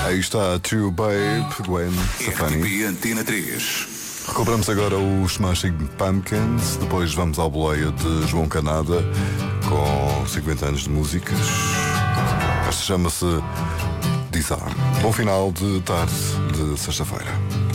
Aí está True Babe, Gwen Stefani. RTP Antena 3. Recuperamos agora os Smashing Pumpkins. Depois vamos ao boleia de João Canada, com 50 anos de músicas. Esta chama-se Disarm. Bom final de tarde de sexta-feira.